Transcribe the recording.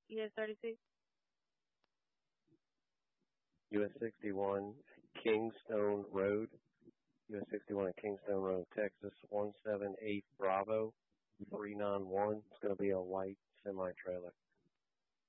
US 36. US 61 Kingstone Road. US 61 at Kingstone Road, Texas 178 Bravo.